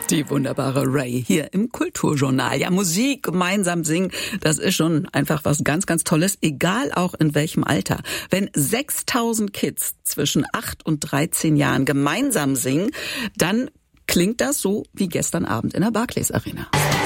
Die wunderbare Ray hier im Kulturjournal. Ja, Musik gemeinsam singen, das ist schon einfach was ganz, ganz Tolles, egal auch in welchem Alter. Wenn 6000 Kids zwischen 8 und 13 Jahren gemeinsam singen, dann klingt das so wie gestern Abend in der Barclays Arena.